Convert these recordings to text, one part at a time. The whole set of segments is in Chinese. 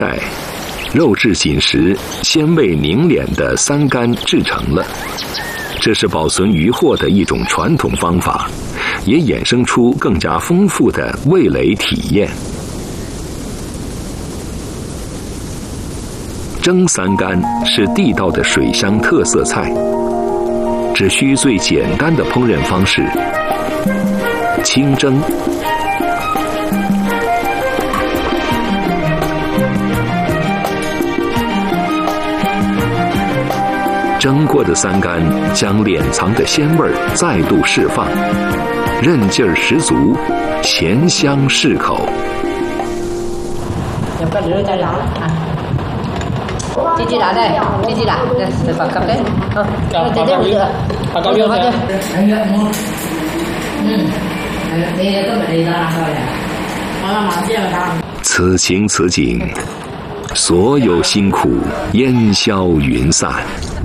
代，肉质紧实、鲜味凝敛的三干制成了。这是保存鱼货的一种传统方法，也衍生出更加丰富的味蕾体验。蒸三干是地道的水乡特色菜，只需最简单的烹饪方式：清蒸。蒸过的三干将敛藏的鲜味再度释放，韧劲儿十足，咸香适口。 有個女仔拿啊，自己拿的，自己拿，來把夾的，好，這這唔得，把夾要嘅。你今日你拿過嚟，我馬上拿。 此情此景，所有辛苦煙消雲散。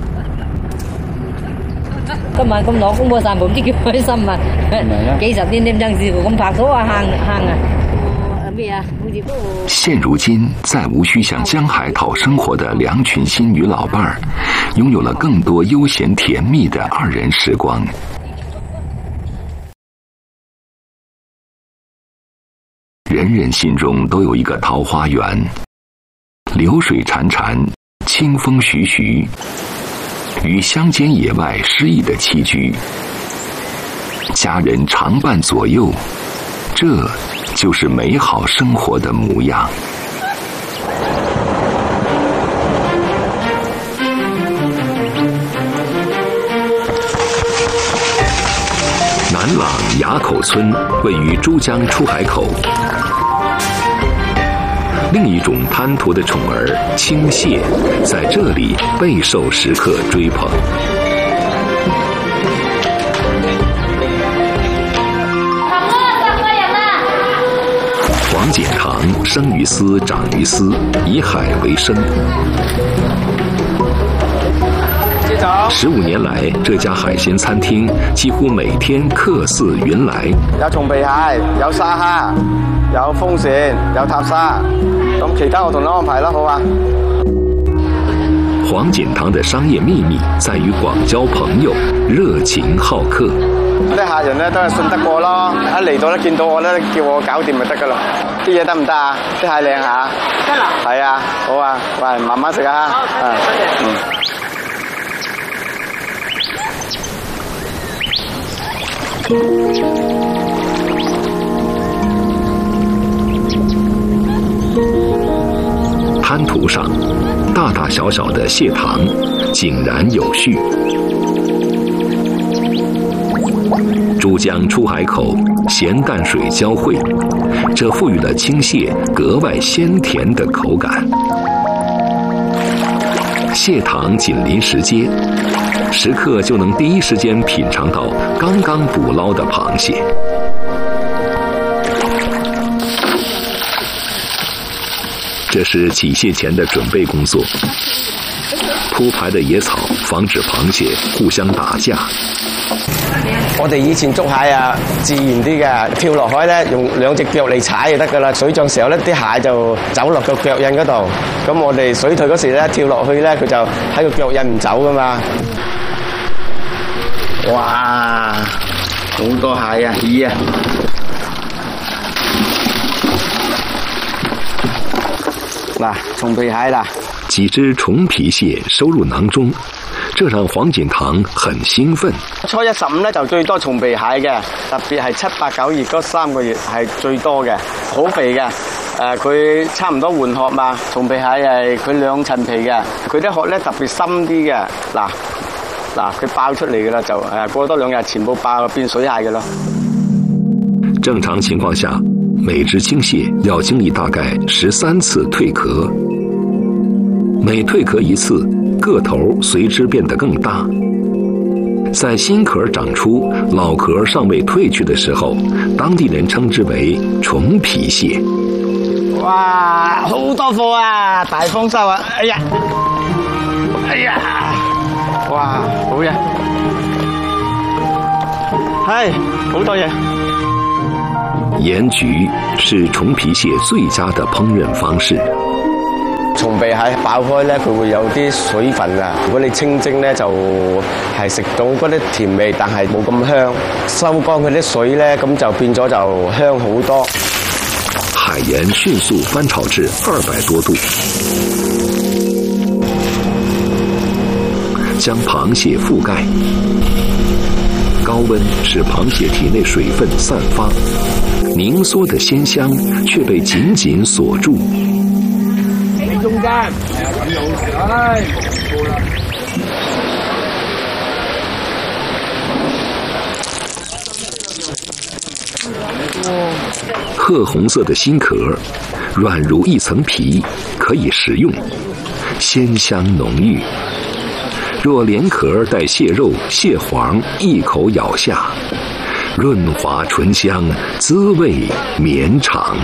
今晚咁攞風波散步，唔知幾開心啊！幾十年點曾試過咁拍拖啊，行啊！咩啊？ 现如今，再无需向江海讨生活的两群新女老伴儿，拥有了更多悠闲甜蜜的二人时光。人人心中都有一个桃花源，流水潺潺，清风徐徐。于乡间野外诗意的栖居，家人常伴左右，这就是美好生活的模样。南朗崖口村位于珠江出海口，另一种滩涂的宠儿青蟹，在这里备受食客追捧。黄锦堂生于斯，长于斯，以海为生。15年来，这家海鲜餐厅几乎每天客似云来。 有松皮蟹，有沙蝦，有風扇，有塔沙。咁其他我同你安排啦，好啊。 黃錦堂的商業秘密在於廣交朋友，熱情好客。 啲客人咧都係信得過咯，一嚟到咧見到我咧，叫我搞掂咪得噶啦。啲嘢得唔得啊？啲蟹靚下。得啦。係啊，好啊，喂，慢慢食啊。好，多謝。滩涂上，大大小小的蟹塘井然有序。珠江出海口，咸淡水交汇，这赋予了青蟹格外鲜甜的口感。蟹塘紧邻石阶，食客就能第一时间品尝到刚刚捕捞的螃蟹。这是起蟹前的准备工作，铺排的野草防止螃蟹互相打架。 我哋以前捉蟹啊，自然啲嘅，跳落海咧，用兩隻腳嚟踩就得噶啦。水漲時候咧，啲蟹就走落個腳印嗰度。咁我哋水退嗰時咧，跳落去咧，佢就喺個腳印唔走噶嘛。哇，好多蟹啊，魚啊！嗱，松皮蟹啦， 几只重皮蟹收入囊中，这让黃錦堂很興奮。 初一15咧就最多松皮蟹嘅，特別係7、8、9月嗰3個月係最多嘅，好肥嘅。佢差唔多換殼嘛，松皮蟹係佢2層皮嘅，佢啲殼咧特別深啲嘅。嗱，佢爆出嚟嘅啦，就過多2日全部爆變水蟹嘅咯。 正常情況下，每只青蟹要經歷大概13次蜕殼，每蜕殼一次，個頭隨之變得更大。在新殼長出、老殼尚未褪去的時候，當地人稱之為重皮蟹。 哇，好多貨啊！大豐收啊！哎呀，哇，好嘢，係好多嘢。 鹽焗是重皮蟹最佳的烹飪方式。 從鼻蟹爆開咧，佢會有啲水分啊。如果你清蒸咧，就係食到嗰啲甜味，但係冇咁香。收乾佢啲水咧，咁就變咗就香好多。 海盐迅速翻炒至200多度，将螃蟹覆盖。高温使螃蟹体内水分散发，凝缩的鲜香却被紧紧锁住。 中間，唉， 褐红色的心壳，软如一层皮，可以食用，鲜香浓郁。若连壳带蟹肉、蟹黄一口咬下，润滑醇香，滋味绵长。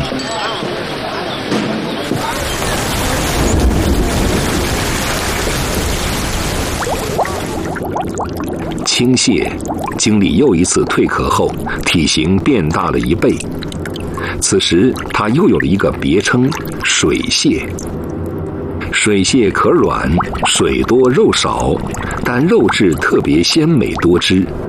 青蟹经历又一次蜕壳后，体型变大了1倍。此时，它又有了一个别称——水蟹。水蟹壳软，水多肉少，但肉质特别鲜美多汁。